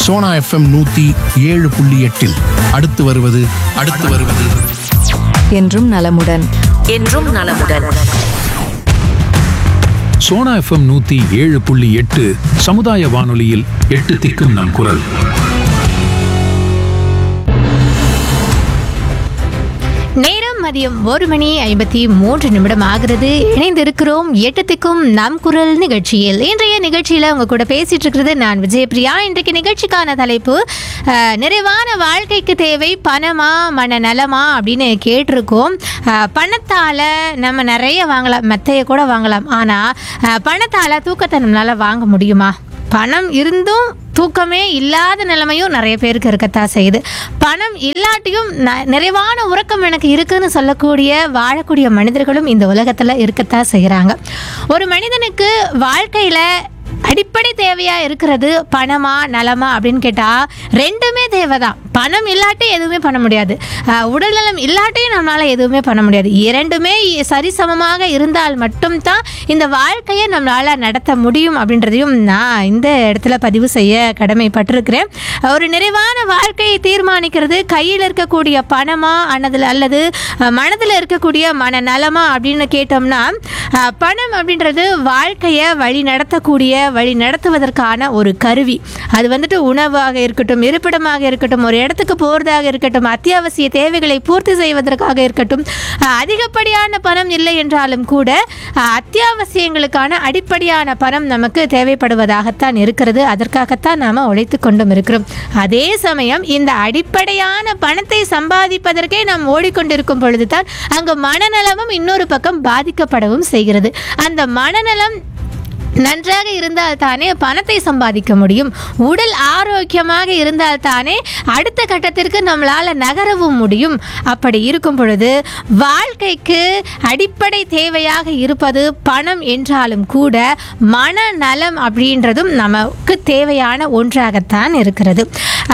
Sona FM 107.8 அடுத்து வருவது என்றும் நலமுடன். சோனா எஃப்எம் 107.8 சமுதாய வானொலியில் 8 திக்கும் நம் குரல். நேரம் மதியம் 1:53 ஆகிறது. இணைந்திருக்கிறோம் 8 திக்கும் நம் குரல் நிகழ்ச்சியில். இன்றைய நிகழ்ச்சியில் உங்க கூட பேசிட்டு இருக்கிறது நான் விஜயபிரியா. இன்றைக்கு நிகழ்ச்சிக்கான தலைப்பு நிறைவான வாழ்க்கைக்கு தேவை பணமா மனநலமா அப்படின்னு கேட்டிருக்கோம். பணத்தால் நம்ம நிறைய வாங்கலாம், மெத்தையை கூட வாங்கலாம். ஆனால் பணத்தால் தூக்கத்தை நம்மளால் வாங்க முடியுமா? பணம் இருந்தும் தூக்கமே இல்லாத நிலைமையும் நிறைய பேருக்கு இருக்கத்தான் செய்யுது. பணம் இல்லாட்டியும் நிறைவான உறக்கம் எனக்கு இருக்குன்னு சொல்லக்கூடிய வாழக்கூடிய மனிதர்களும் இந்த உலகத்தில் இருக்கத்தான் செய்கிறாங்க. ஒரு மனிதனுக்கு வாழ்க்கையில் அடிப்படை தேவையாக இருக்கிறது பணமா நலமா அப்படின்னு கேட்டால் ரெண்டுமே தேவைதான். பணம் இல்லாட்டி எதுவுமே பண்ண முடியாது, உடல்நலம் இல்லாட்டியும் நம்மளால் எதுவுமே பண்ண முடியாது. இரண்டுமே சரிசமமாக இருந்தால் மட்டும்தான் இந்த வாழ்க்கையை நம்மளால் நடத்த முடியும் அப்படின்றதையும் நான் இந்த இடத்துல பதிவு செய்ய கடமைப்பட்டிருக்கிறேன். ஒரு நிறைவான வாழ்க்கையை தீர்மானிக்கிறது கையில் இருக்கக்கூடிய பணமா அல்லது மனதில் இருக்கக்கூடிய மனநலமா அப்படின்னு கேட்டோம்னா, பணம் அப்படின்றது வாழ்க்கையை வழி நடத்துவதற்கான ஒரு கருவி. அது வந்துட்டு உணவாக இருக்கட்டும், இருப்பிடமாக இருக்கட்டும், ஒரு இடத்துக்கு போகிறதாக இருக்கட்டும், அத்தியாவசிய தேவைகளை பூர்த்தி செய்வதற்காக இருக்கட்டும், அதிகப்படியான பணம் இல்லை என்றாலும் கூட அத்தியாவசியங்களுக்கான அடிப்படையான பணம் நமக்கு தேவைப்படுவதாகத்தான் இருக்கிறது. அதற்காகத்தான் நாம் உழைத்து கொண்டும் இருக்கிறோம். அதே சமயம் இந்த அடிப்படையான பணத்தை சம்பாதிப்பதற்கே நாம் ஓடிக்கொண்டிருக்கும் பொழுதுதான் அங்கு மனநலமும் இன்னொரு பக்கம் பாதிக்கப்படவும் செய்கிறது. அந்த மனநலம் நன்றாக இருந்தால் தானே பணத்தை சம்பாதிக்க முடியும். உடல் ஆரோக்கியமாக இருந்தால் தானே அடுத்த கட்டத்திற்கு நம்மளால் நகரவும் முடியும். அப்படி இருக்கும் பொழுது வாழ்க்கைக்கு அடிப்படை தேவையாக இருப்பது பணம் என்றாலும் கூட மனநலம் அப்படின்றதும் நமக்கு தேவையான ஒன்றாகத்தான் இருக்கிறது.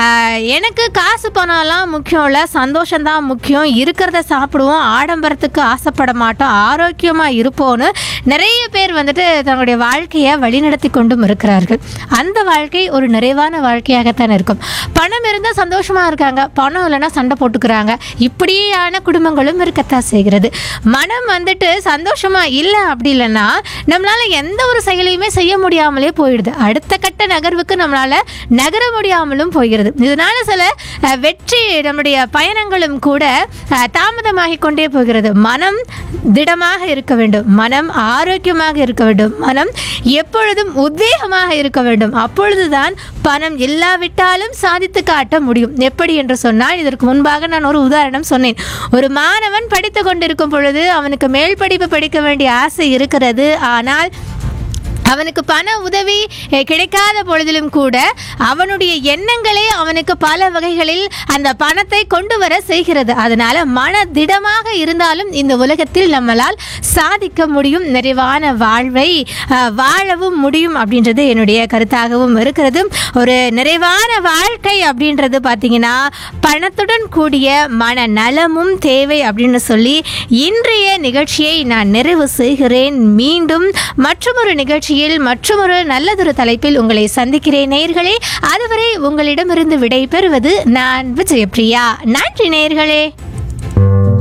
எனக்கு காசு பணம்லாம் முக்கியம் இல்லை, சந்தோஷம்தான் முக்கியம். இருக்கிறத சாப்பிடுவோம், ஆடம்பரத்துக்கு ஆசைப்பட மாட்டோம், ஆரோக்கியமாக இருப்போன்னு நிறைய பேர் வந்துட்டு தன்னுடைய வாழ்க்கையை வழிநடத்தி கொண்டும் இருக்கிறார்கள். அந்த வாழ்க்கை ஒரு நிறைவான வாழ்க்கையாகத்தான் இருக்கும். பணம் இருந்தால் சந்தோஷமாக இருக்காங்க, பணம் இல்லைன்னா சண்டை போட்டுக்கிறாங்க. இப்படியான குடும்பங்களும் இருக்கத்தான் செய்கிறது. மனம் வந்துட்டு சந்தோஷமாக இல்லை அப்படி இல்லைன்னா நம்மளால் எந்த ஒரு செயலையுமே செய்ய முடியாமலே போயிடுது. அடுத்த கட்ட நகர்வுக்கு நம்மளால் நகர முடியாமலும் போகிறது. இதனால சில வெற்றி நம்முடைய பயணங்களும் கூட தாமதமாகி கொண்டே போகிறது. மனம் திடமாக இருக்க வேண்டும், மனம் ஆரோக்கியமாக இருக்க வேண்டும், மனம் எப்பொழுதும் உத்வேகமாக இருக்க வேண்டும். அப்பொழுதுதான் பணம் இல்லாவிட்டாலும் சாதித்து காட்ட முடியும். எப்படி என்று சொன்னால், இதற்கு முன்பாக நான் ஒரு உதாரணம் சொன்னேன். ஒரு மாணவன் படித்து கொண்டிருக்கும் பொழுது அவனுக்கு மேல் படிப்பு படிக்க வேண்டிய ஆசை இருக்கிறது. ஆனால் அவனுக்கு பண உதவி கிடைக்காத பொழுதிலும் கூட அவனுடைய எண்ணங்களே அவனுக்கு பல வகைகளில் அந்த பணத்தை கொண்டு வர செய்கிறது. அதனால மன திடமாக இருந்தாலும் இந்த உலகத்தில் நம்மளால் சாதிக்க முடியும், நிறைவான வாழ்வை வாழவும் முடியும் அப்படின்றது என்னுடைய கருத்தாகவும் இருக்கிறது. ஒரு நிறைவான வாழ்க்கை அப்படின்றது பார்த்தீங்கன்னா பணத்துடன் கூடிய மனநலமும் தேவை அப்படின்னு சொல்லி இன்றைய நிகழ்ச்சியை நான் நிறைவு செய்கிறேன். மீண்டும் மற்றொரு நிகழ்ச்சி மற்றொரு நல்லதொரு தலைப்பில் உங்களை சந்திக்கிறேன் நேயர்களே. அதுவரை உங்களிடமிருந்து விடை பெறுவது நான் விஜயபிரியா. நன்றி நேயர்களே.